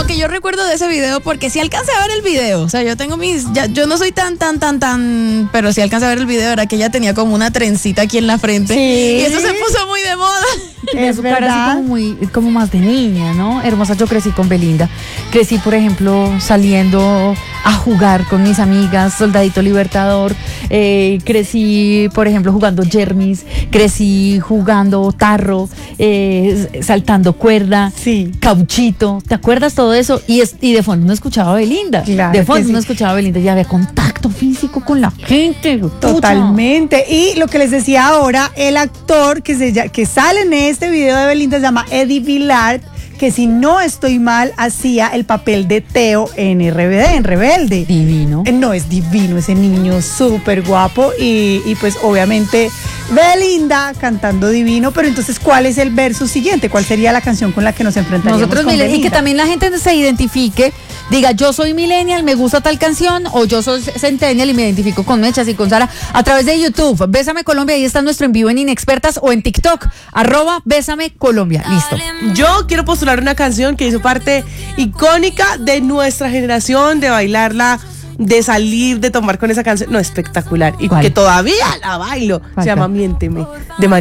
lo que yo recuerdo de ese video, porque sí alcancé a ver el video, o sea, yo tengo yo no soy tan, pero sí alcancé a ver el video, era que ella tenía como una trencita aquí en la frente, sí. Y eso se puso muy de moda. Es su cara así como más de niña, ¿no? Hermosa. Yo crecí con Belinda. Crecí, por ejemplo, saliendo a jugar con mis amigas, Soldadito Libertador. Crecí, por ejemplo, jugando Jermis. Crecí jugando tarro, saltando cuerda, sí. Cauchito. ¿Te acuerdas todo eso? Y de fondo no escuchaba a Belinda. Claro, de fondo no escuchaba a Belinda. Ya había contacto físico con la gente. Totalmente. Y lo que les decía ahora, el actor que sale en este video de Belinda se llama Eddie Villard, que si no estoy mal, hacía el papel de Teo en RBD, en Rebelde. Divino. No, es divino ese niño, súper guapo y pues obviamente Belinda cantando divino, pero entonces ¿cuál es el verso siguiente? ¿Cuál sería la canción con la que nos enfrentaríamos nosotros con Belinda? Y que también la gente se identifique, diga yo soy millennial, me gusta tal canción, o yo soy centennial y me identifico con Mechas y con Sara a través de YouTube. Bésame Colombia, ahí está nuestro en vivo en Inexpertas, o en TikTok, @Bésame Colombia. Listo. Yo quiero postular una canción que hizo parte icónica de nuestra generación, de bailarla, de salir, de tomar con esa canción. No, espectacular. Y ¿cuál? que todavía la bailo. Se llama Miénteme, de María.